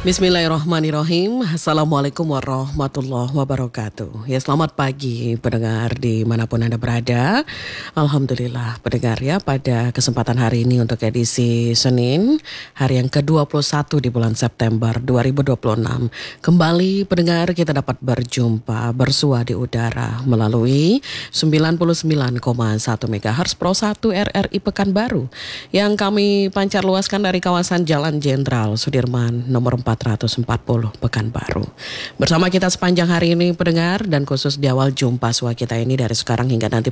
Bismillahirrahmanirrahim. Assalamualaikum warahmatullahi wabarakatuh. Ya, selamat pagi pendengar dimanapun Anda berada. Alhamdulillah pendengar ya, pada kesempatan hari ini untuk edisi Senin, hari yang ke-21 di bulan September 2026. Kembali pendengar kita dapat berjumpa bersua di udara melalui 99,1 MHz Pro 1 RRI Pekanbaru yang kami pancar luaskan dari kawasan Jalan Jenderal Sudirman nomor 440 Pekanbaru. Bersama kita sepanjang hari ini pendengar, dan khusus di awal jumpa sua kita ini dari sekarang hingga nanti